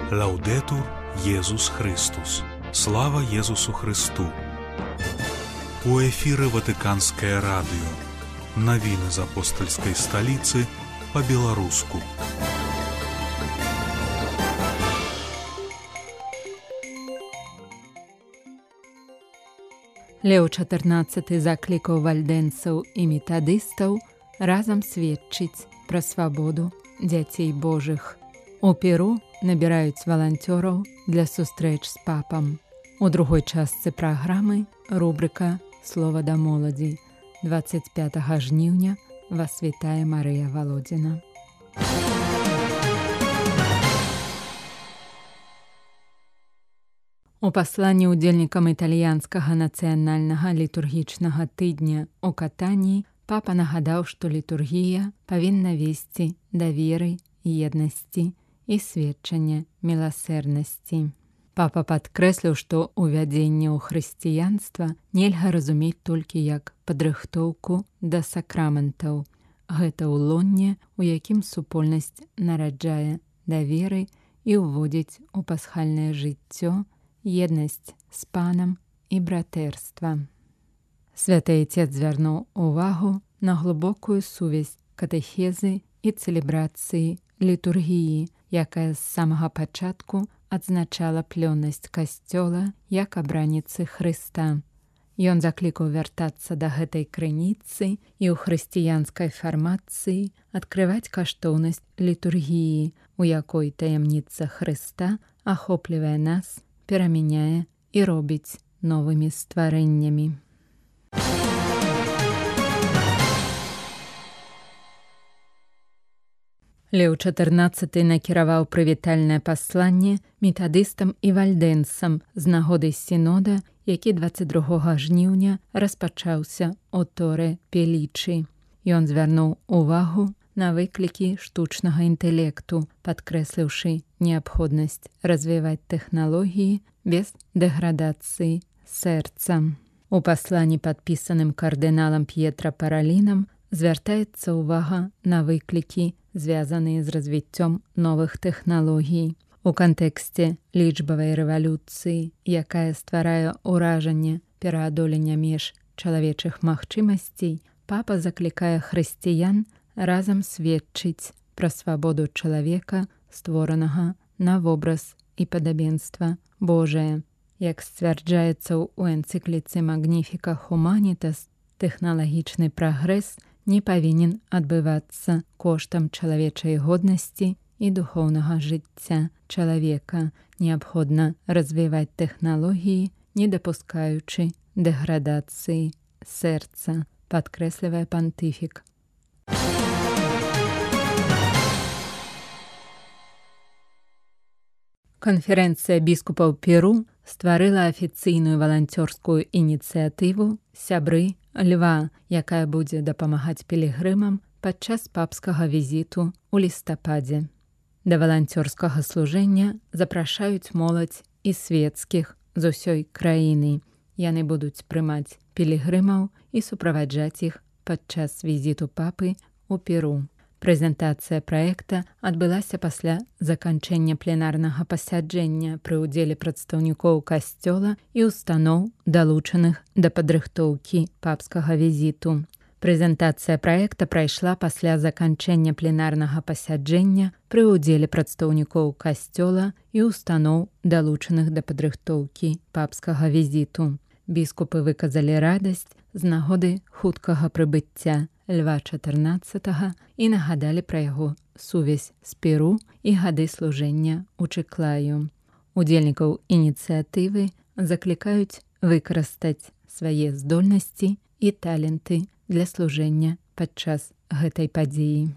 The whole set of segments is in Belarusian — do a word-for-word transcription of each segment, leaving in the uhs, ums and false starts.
Лаўдэтур Езус Христус. Слава Езусу Христу. У эфіры Ватыканскае радыё. Навіны з апостальскай сталіцы па-беларуску. Леў чатырнаццаты заклікаў вальдэнцаў і метадыстаў разам сведчыць пра свабоду дзяцей Божых. У Перу набіраюць валанцёраў для сустрэч з папам. У другой частцы праграмы рубрыка «Слова да моладзі». дваццаць пятага жніўня вас вітае Марыя Валодзіна. У пасланні ўдзельнікам італьянскага нацыянальнага літургічнага тыдня ў Катаніі папа нагадаў, што літургія павінна весці да веры, еднасці і сведчання міласэрнасці. Папа падкрэсліў, што увядзенне ў хрысціянства нельга разумець толькі як падрыхтоўку да сакраментаў. Гэта ўлонне, у якім супольнасць нараджае да веры і ўводзіць у пасхальнае жыццё еднасць з панам і братэрства. Святы Айцец звярнуў увагу на глыбокую сувязь катэхезы і цэлебрацыі літургіі, якая з самага пачатку адзначала плённасць касцёла як абраніцы Хрыста. Ён заклікаў вяртацца да гэтай крыніцы і ў хрысціянскай фармацыі адкрываць каштоўнасць літургіі, у якой таямніца Хрыста ахоплівае нас, перамяняе і робіць новымі стварэннямі. Леў чатырнаццаты накіраваў прывітальнае пасланне метадыстам і вальдэнцам з нагоды сінода, які дваццаць другога жніўня распачаўся ў Торе-Пелічы. Ён звярнуў увагу на выклікі штучнага інтэлекту, падкрэсліўшы неабходнасць развіваць тэхналогіі без дэградацыі сэрца. У пасланні, падпісаным кардыналам П'етра Паралінам, звяртаецца ўвага на выклікі, звязаныя з развіццём новых тэхналогій. У кантэксце лічбавай рэвалюцыі, якая стварае ўражанне пераадолення меж чалавечых магчымасцей, папа заклікае хрысціян разам сведчыць пра свабоду чалавека, створанага на вобраз і падабенства Божае. Як сцвярджаецца ў энцыкліцы Magnificat Humanitas, тэхналагічны прагрэс не павінен адбывацца коштам чалавечай годнасці і духоўнага жыцця чалавека. Неабходна развіваць тэхналогіі, не дапускаючы дэградацыі сэрца, падкрэслівае пантыфік. Канферэнцыя біскупаў Перу стварыла афіцыйную валанцёрскую ініцыятыву «Сябры Льва», якая будзе дапамагаць пілігрымам падчас папскага візіту ў лістападзе. Да валанцёрскага служэння запрашаюць моладзь і свецкіх з усёй краіны. Яны будуць прымаць пілігрымаў і суправаджаць іх падчас візіту папы ў Перу. Прэзентацыя праекта адбылася пасля заканчэння пленарнага пасяджэння пры ўдзеле прадстаўнікоў касцёла і устаноў, далучаных да падрыхтоўкі папскага візіту. Прэзентацыя праекта прайшла пасля заканчэння пленарнага пасяджэння пры ўдзеле прадстаўнікоў касцёла і устаноў, далучаных да падрыхтоўкі папскага візіту. Біскупы выказалі радасць з нагоды хуткага прыбыцця Льва чатырнаццатага і нагадалі пра яго сувязь з Перу і гады служэння ў Чыклаю. Удзельнікаў ініцыятывы заклікаюць выкарыстаць свае здольнасці і таленты для служэння падчас гэтай падзеі.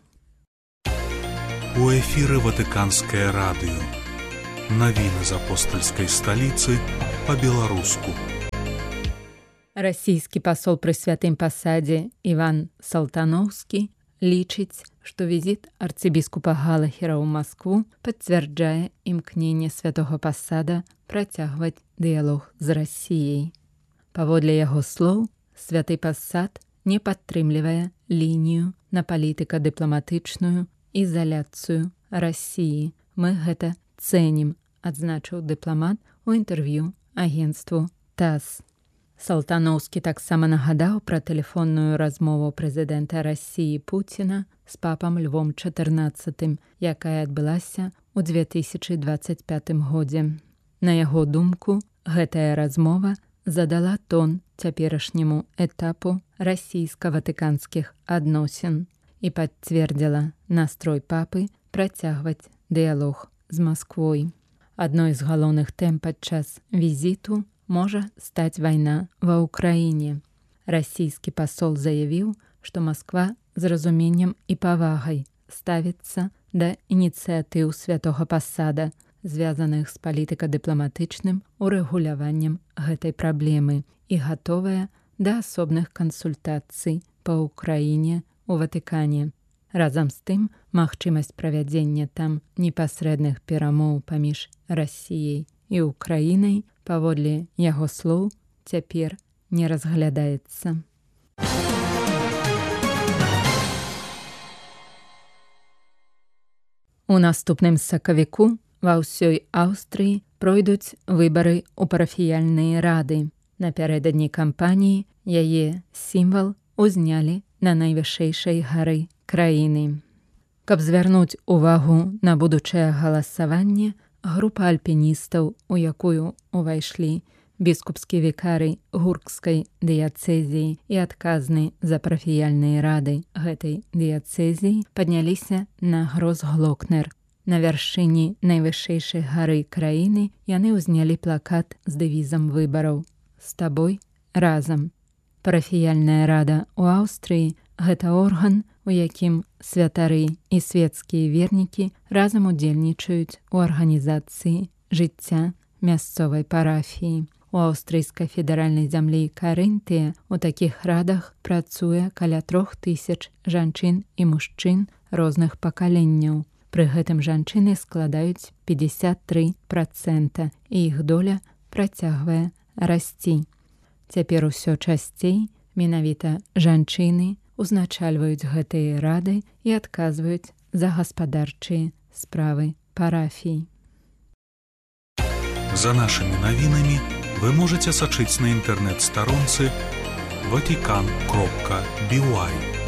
У эфіры Ватыканскае радыё. Навіны з апостальскай сталіцы па-беларуску. Расійскі пасол пры святым пасадзе Іван Салтановскі лічыць, што візіт арцыбіскупа Галахера ў Маскву пацвярджае імкненне святога пасада працягваць дыялог з Расіяй. Паводле яго слоў, святы пасад не падтрымлівае лінію на палітыка-дыпламатычную ізаляцыю Расіі. Мы гэта цэнім, адзначыў дыпламат у інтэрв'ю агенцтву ТАСС. Салтановскі таксама нагадаў пра тэлефонную размову прэзідэнта Расіі Пуціна з папам Львом чатырнаццатым, якая адбылася ў две тысячы дваццаць пятым годзе. На яго думку, гэтая размова задала тон цяперашняму этапу расійска-ватыканскіх адносін і пацвердзіла настрой папы працягваць дыялог з Масквой. Адной з галоўных тэм падчас візіту можа стаць вайна ва ўкраіне. Расійскі пасол заявіў, што Масква з разуменнем і павагай ставіцца да ініцыятыў святога пасада, звязаных з палітыка-дыпламатычным урэгуляваннем гэтай праблемы і гатовая да асобных кансультацый па ўкраіне у Ватыкане. Разам з тым, магчымасць правядзення там непасрэдных перамоў паміж Расіяй і Украінай, паводле яго слоў, цяпер не разглядаецца. У наступным сакавіку ва ўсёй Аўстрыі пройдуць выбары ў парафіяльныя рады. Напярэдадні кампаніі яе сімвал узнялі на найвышэйшай гары краіны. Каб звярнуць увагу на будучае галасаванне, група альпіністаў, у якую ўвайшлі біскупскі вікарый гуркскай дыяцэзіі і адказны за парафіяльныя рады гэтай дыяцэзіі, падняліся на Гросглокнер. На вяршыні найвышэйшай гары краіны яны ўзнялі плакат з дэвізам выбараў «З табой разам». Парафіяльная рада ў Аўстрыі – гэта орган, у якім святары і свецкія вернікі разам удзельнічаюць у арганізацыі жыцця мясцовай парафіі. У аўстрыйскай федэральнай зямлі Карынтыя у такіх радах працуе каля трох тысяч жанчын і мужчын розных пакаленняў. Пры гэтым жанчыны складаюць пятьдесят три процента, і іх доля працягвае расці. Цяпер усё часцей менавіта жанчыны узначальваюць гэтыя рады і адказваюць за гаспадарчыя справы парафій. За нашымі навінамі вы можаце сачыць на інтэрнэт-старонцы ватикан кропка би уай.